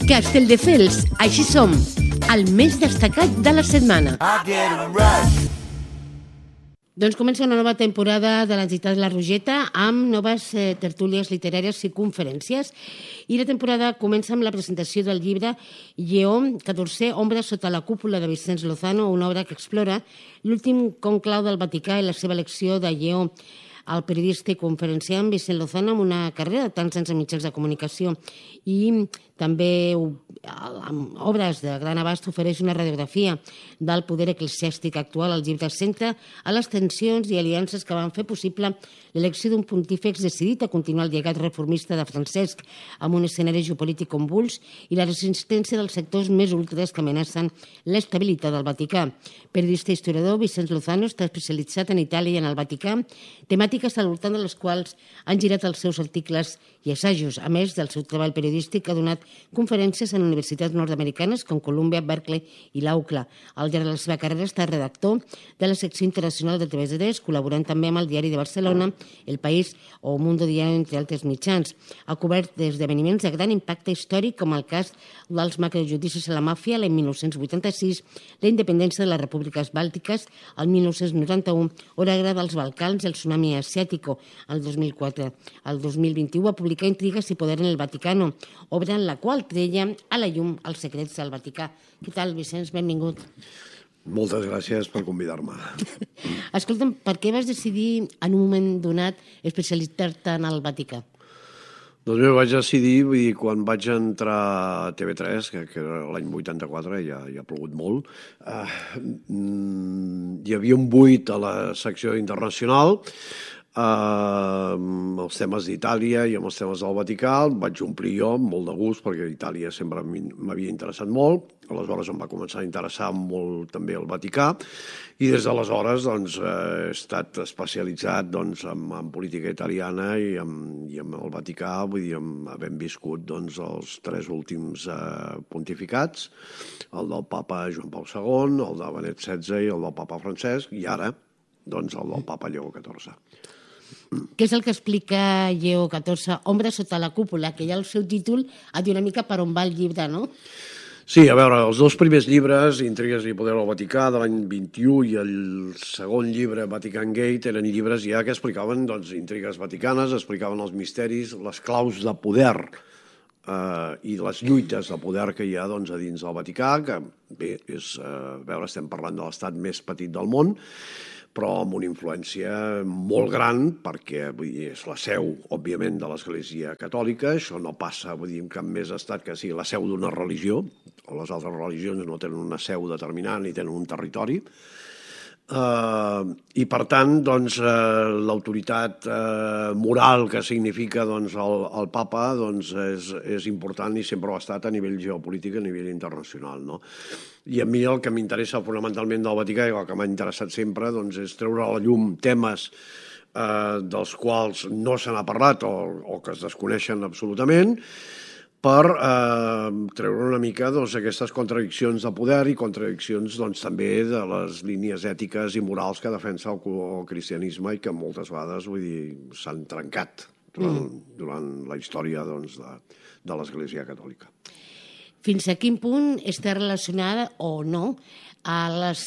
Castelldefels, així som, el més destacat de la setmana. Doncs comença una nova temporada de l'entitat La Rogeta amb noves tertúlies literàries i conferències. I la temporada comença amb la presentació del llibre Lleó XIV, Ombra sota la cúpula de Vicenç Lozano, una obra que explora l'últim conclau del Vaticà i la seva elecció de Lleó. El periodista i conferenciant Vicent Lozano, amb una carrera tant sense mitjans de comunicació i també amb obres de gran abast, ofereix una radiografia del poder eclesiàstic actual. El llibre es centra a les tensions i aliances que van fer possible l'elecció d'un pontífex decidit a continuar el llegat reformista de Francesc amb un escenari geopolític convuls i la resistència dels sectors més ultres que amenacen l'estabilitat del Vaticà. Periodista i historiador, Vicent Lozano està especialitzat en Itàlia i en el Vaticà, temàtiques al voltant de les quals han girat els seus articles i assajos. A més del seu treball periodístic, ha donat conferències en universitats nord-americanes com Columbia, Berkeley i l'UCLA. Al llarg de la seva carrera està redactor de la secció internacional de TV3, col·laborant també amb el Diari de Barcelona, El País o Mundo Diario, entre altres mitjans. Ha cobert esdeveniments de gran impacte històric, com el cas dels macrojudicis a la màfia l'any 1986, la independència de les repúbliques bàltiques el 1991 o la guerra dels Balcans i el tsunami asiàtico el 2004. El 2021 va publicar Intrigues i poder en el Vaticano, obra en la qual treia a la llum els secrets del Vaticà. Què tal, Vicenç? Benvingut. Moltes gràcies per convidar-me. Escolta'm, per què vas decidir en un moment donat especialitzar-te en el Vaticà? Doncs bé, vaig decidir, vull dir, quan vaig entrar a TV3, que era l'any 84, ja ha plogut molt, hi havia un buit a la secció internacional, amb els temes d'Itàlia i amb els temes del Vaticà. Vaig omplir jo, amb molt de gust, perquè Itàlia sempre m'havia interessat molt. Aleshores em va començar a interessar molt també el Vaticà i des d'aleshores doncs, he estat especialitzat doncs, en política italiana i en el Vaticà, vull dir, havent viscut doncs, els tres últims pontificats, el del papa Joan Paul II, el de Benet XVI i el del papa Francesc, i ara doncs, el del papa Lleó XIV. Què és el que explica Lleó XIV, Ombra sota la cúpula, que ja el seu títol ha dit una mica per on va el llibre, no? Sí, a veure, els dos primers llibres, Intrigues i poder al Vaticà, de l'any 21, i el segon llibre, Vatican Gate, eren llibres ja que explicaven doncs, intrigues vaticanes, explicaven els misteris, les claus de poder i les lluites de poder que hi ha doncs, a dins del Vaticà, que bé, estem parlant de l'estat més petit del món, però amb una influència molt gran, perquè vull dir, és la seu, òbviament, de l'Església Catòlica. Això no passa, vull dir, en cap més estat que sigui la seu d'una religió, o les altres religions no tenen una seu determinant ni tenen un territori. I per tant doncs, l'autoritat moral que significa doncs, el papa doncs, és important i sempre ho ha estat a nivell geopolític, a nivell internacional, no? I a mi el que m'interessa fonamentalment del Vaticà i el que m'ha interessat sempre doncs, és treure a la llum temes dels quals no se n'ha parlat o que es desconeixen absolutament, per treure una mica doncs, aquestes contradiccions de poder i contradiccions doncs, també de les línies ètiques i morals que defensa el cristianisme i que moltes vegades s'han trencat durant la història doncs, de l'Església Catòlica. Fins a quin punt està relacionada o no a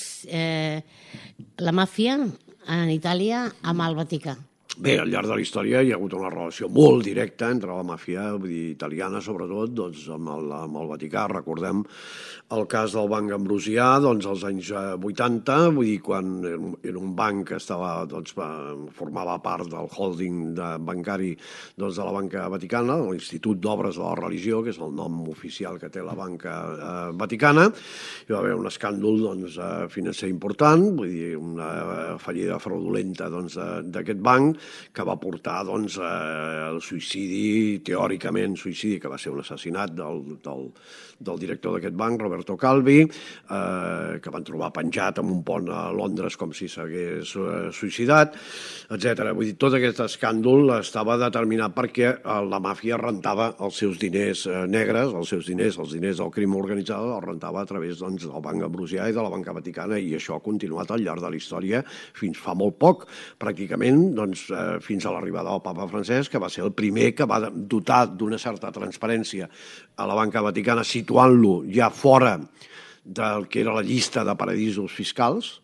la màfia en Itàlia amb el Vaticà? Bé, al llarg de la història hi ha hagut una relació molt directa entre la màfia italiana, sobretot, doncs, amb el Vaticà. Recordem el cas del Banc Ambrosià, doncs, als anys 80, vull dir, quan era un banc que formava part del holding bancari doncs, de la banca vaticana, l'Institut d'Obres de la Religió, que és el nom oficial que té la banca vaticana. Hi va haver un escàndol doncs, financer important, vull dir, una fallida fraudulenta doncs, d'aquest banc, que va portar doncs, al suïcidi, teòricament suïcidi, que va ser un assassinat del director d'aquest banc, Roberto Calvi, que van trobar penjat en un pont a Londres com si s'hagués suïcidat, etc. Vull dir, tot aquest escàndol estava determinat perquè la màfia rentava els seus diners negres, els diners del crim organitzat, els rentava a través doncs, del Banc Ambrosià i de la banca vaticana, i això ha continuat al llarg de la història fins fa molt poc. Pràcticament doncs, fins a l'arribada del papa Francesc, que va ser el primer que va dotar d'una certa transparència a la banca vaticana, situant-lo ja fora del que era la llista de paradisos fiscals,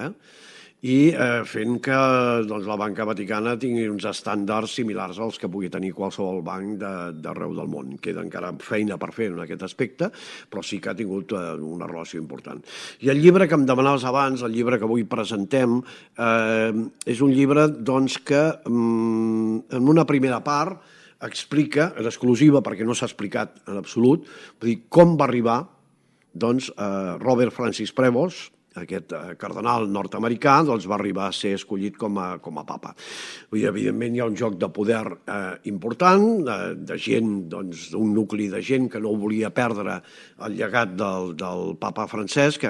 i fent que la banca vaticana tingui uns estàndards similars als que pugui tenir qualsevol banc d'arreu del món. Queda encara feina per fer en aquest aspecte, però sí que ha tingut una relació important. I el llibre que em demanaves abans, el llibre que avui presentem, és un llibre que en una primera part explica, en exclusiva perquè no s'ha explicat en absolut, com va arribar Robert Francis Prevost, aquest cardenal nord-americà, va arribar a ser escollit com a papa. Evidentment hi ha un joc de poder important, de gent, d'un nucli de gent que no volia perdre el llegat del papa Francesc,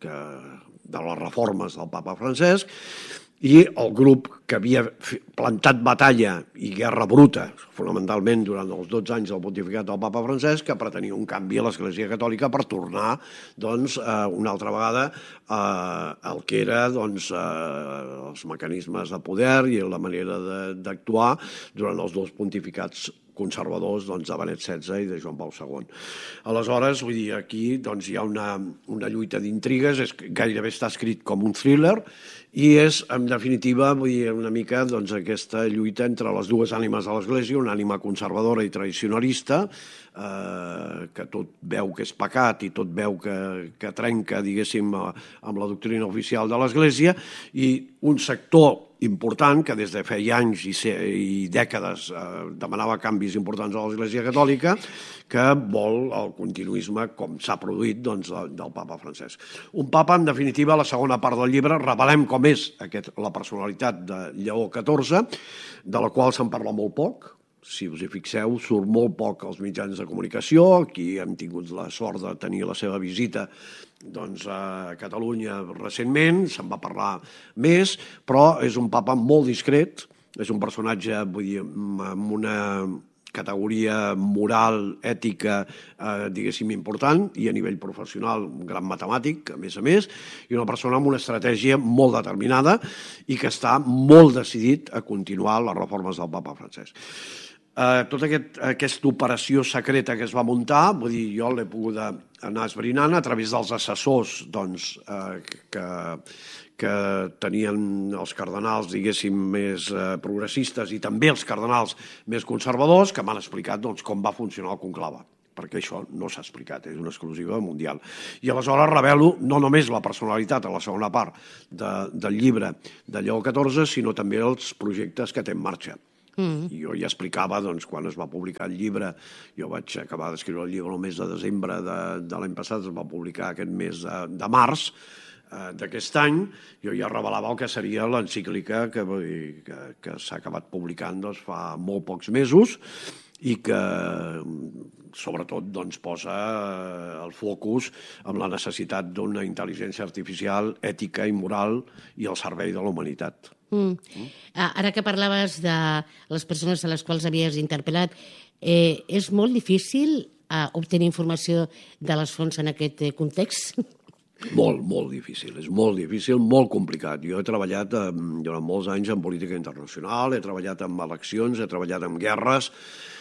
de les reformes del papa Francesc, i el grup que havia plantat batalla i guerra bruta, fonamentalment durant els 12 anys del pontificat del papa Francesc, que pretenia un canvi a l'Església Catòlica per tornar una altra vegada al que era els mecanismes de poder i la manera d'actuar durant els dos pontificats conservadors de Benet XVI i de Joan Pau II. Aleshores, aquí hi ha una lluita d'intrigues, gairebé està escrit com un thriller, i és, en definitiva, una mica aquesta lluita entre les dues ànimes de l'Església, una ànima conservadora i tradicionalista, que tot veu que és pecat i tot veu que trenca, diguéssim, amb la doctrina oficial de l'Església, i un sector important que des de feia anys i dècades demanava canvis importants a l'Església Catòlica, que vol el continuisme com s'ha produït del papa Francesc. Un papa, en definitiva, a la segona part del llibre revelem com és la personalitat de Lleó XIV, de la qual se'n parla molt poc. Si us hi fixeu, surt molt poc als mitjans de comunicació. Aquí hem tingut la sort de tenir la seva visita a Catalunya recentment, se'n va parlar més, però és un papa molt discret, és un personatge amb una categoria moral, ètica, diguéssim, important, i a nivell professional un gran matemàtic, a més, i una persona amb una estratègia molt determinada i que està molt decidit a continuar les reformes del papa Francesc. Tota aquesta operació secreta que es va muntar, jo l'he pogut anar esbrinant a través dels assessors que tenien els cardenals, diguéssim, més progressistes i també els cardenals més conservadors, que m'han explicat com va funcionar el conclave, perquè això no s'ha explicat, és una exclusiva mundial. I aleshores revelo no només la personalitat a la segona part del llibre de Lleó XIV, sinó també els projectes que té en marxa. Jo ja explicava, quan es va publicar el llibre, jo vaig acabar d'escriure el llibre el mes de desembre de l'any passat, es va publicar aquest mes de març d'aquest any, jo ja revelava el que seria l'encíclica que s'ha acabat publicant fa molt pocs mesos i que sobretot posa el focus en la necessitat d'una intel·ligència artificial ètica i moral i al servei de la humanitat. Ara que parlaves de les persones a les quals havies interpel·lat, és molt difícil obtenir informació de les fonts en aquest context? Molt, molt difícil. És molt difícil, molt complicat. Jo he treballat durant molts anys en política internacional, he treballat en eleccions, he treballat en guerres,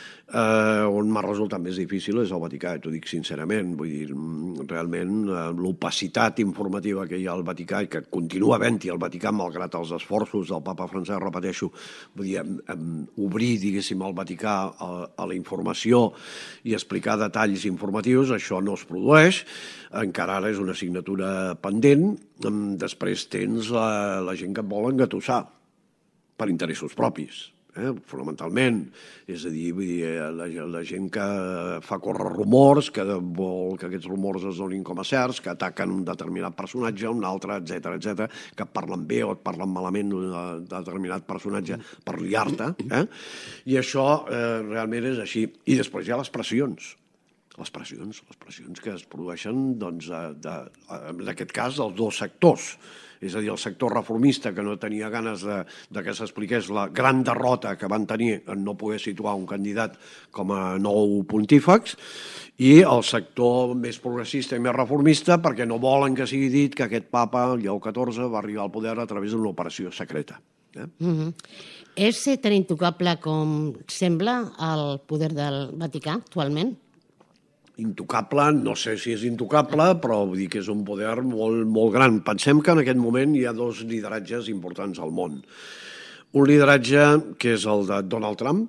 on m'ha resultat més difícil és el Vaticà, t'ho dic sincerament. Vull dir, realment, l'opacitat informativa que hi ha al Vaticà i que continua havent-hi al Vaticà, malgrat els esforços del papa Francesc, repeteixo, vull dir, obrir, diguéssim, el Vaticà a la informació i explicar detalls informatius, això no es produeix. Encara ara és una assignatura pendent. Després tens la gent que et vol engatussar per interessos propis, fonamentalment. És a dir, la gent que fa córrer rumors, que vol que aquests rumors es donin com a certs, que ataquen un determinat personatge, un altre, etc, que et parlen bé o et parlen malament d'un determinat personatge per liar-te. I això realment és així. I després hi ha les pressions. Les pressions que es produeixen, en aquest cas, dels dos sectors. És a dir, el sector reformista, que no tenia ganes que s'expliqués la gran derrota que van tenir en no poder situar un candidat com a nou pontífex, i el sector més progressista i més reformista perquè no volen que sigui dit que aquest papa, Lleó XIV, va arribar al poder a través d'una operació secreta. És tan intocable com sembla el poder del Vaticà actualment? Intocable, no sé si és intocable, però vull dir que és un poder molt, molt gran. Pensem que en aquest moment hi ha dos lideratges importants al món. Un lideratge que és el de Donald Trump,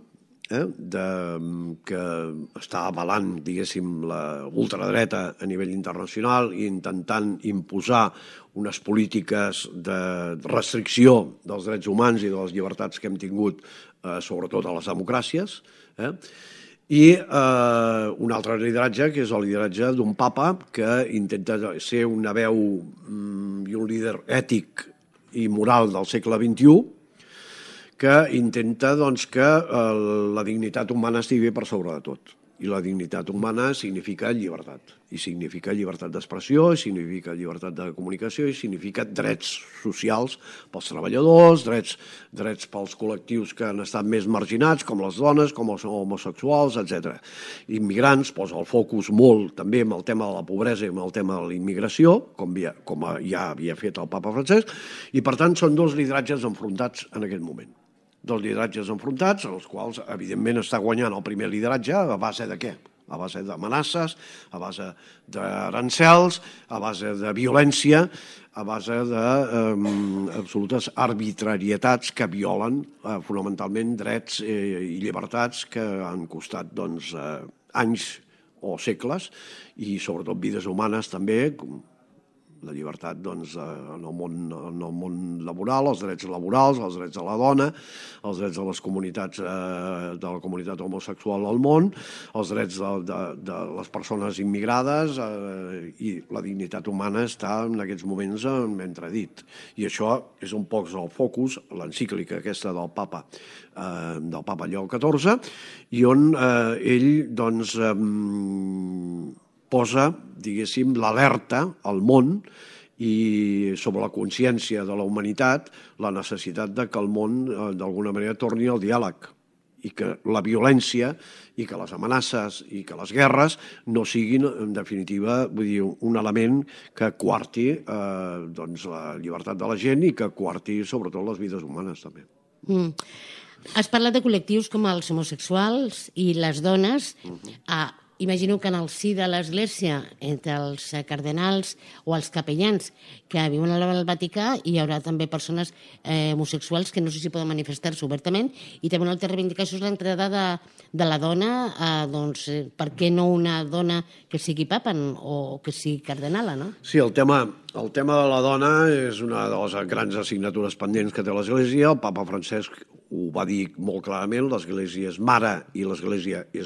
que està avalant, diguéssim, la ultradreta a nivell internacional i intentant imposar unes polítiques de restricció dels drets humans i de les llibertats que hem tingut, sobretot a les democràcies, i un altre lideratge, que és el lideratge d'un papa que intenta ser una veu i un líder ètic i moral del segle XXI, que intenta que la dignitat humana estigui per sobre de tot. I la dignitat humana significa llibertat. I significa llibertat d'expressió, i significa llibertat de comunicació, i significa drets socials pels treballadors, drets pels col·lectius que han estat més marginats, com les dones, com els homosexuals, etc. Immigrants posa el focus molt també amb el tema de la pobresa i amb el tema de la immigració, com ja havia fet el papa Francesc, i per tant són dos lideratges enfrontats en aquest moment. Dos lideratges enfrontats, en els quals, evidentment, està guanyant el primer lideratge a base de què? A base d'amenaces, a base d'arancels, a base de violència, a base d'absolutes arbitrarietats que violen fonamentalment drets i llibertats que han costat anys o segles i sobretot vides humanes també, la llibertat en el món laboral, els drets laborals, els drets de la dona, els drets de les comunitats, de la comunitat homosexual al món, els drets de les persones immigrades i la dignitat humana està en aquests moments en entredit. I això és un poc el focus, l'encíclica aquesta del papa Lleó XIV, i on ell posa, diguéssim, l'alerta al món i sobre la consciència de la humanitat, la necessitat de que el món d'alguna manera torni al diàleg i que la violència i que les amenaces i que les guerres no siguin, en definitiva, vull dir, un element que coarti la llibertat de la gent i que coarti sobretot les vides humanes també. Has parlat de col·lectius com els homosexuals i les dones. Imagino que en el si de l'Església, entre els cardenals o els capellans que viuen al Vaticà, hi haurà també persones homosexuals que no sé si poden manifestar-se obertament, i també una altra reivindicació és l'entrada de la dona, per què no una dona que sigui papa o que sigui cardenala, no? Sí, el tema de la dona és una de les grans assignatures pendents que té l'Església. El papa Francesc ho va dir molt clarament, l'Església és mare i l'Església és